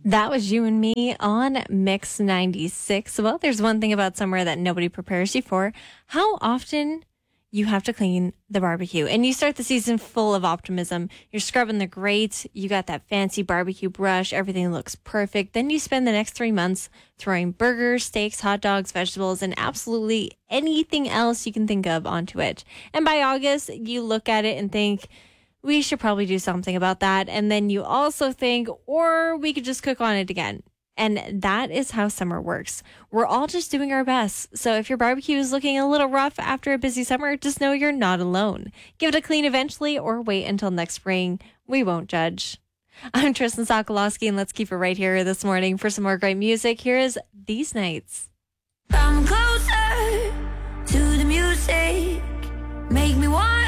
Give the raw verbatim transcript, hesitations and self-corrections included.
That was You and Me on Mix ninety-six. Well, there's one thing about summer that nobody prepares you for. How often you have to clean the barbecue. And you start the season full of optimism. You're scrubbing the grates. You got that fancy barbecue brush. Everything looks perfect. Then you spend the next three months throwing burgers, steaks, hot dogs, vegetables, and absolutely anything else you can think of onto it. And by August, you look at it and think, we should probably do something about that. And then you also think, or we could just cook on it again. And that is how summer works. We're all just doing our best. So if your barbecue is looking a little rough after a busy summer, just know you're not alone. Give it a clean eventually or wait until next spring. We won't judge. I'm Tristan Sokolowski, and let's keep it right here this morning for some more great music. Here is These Nights. Come closer to the music. Make me want